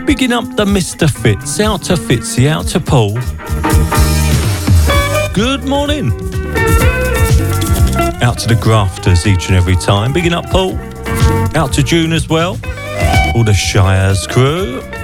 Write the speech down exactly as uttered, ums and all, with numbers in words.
Bigging up the Mister Fitz, out to Fitzy, out to Paul. Good morning. Out to the grafters each and every time. Bigging up Paul. Out to June as well. All the Shires crew.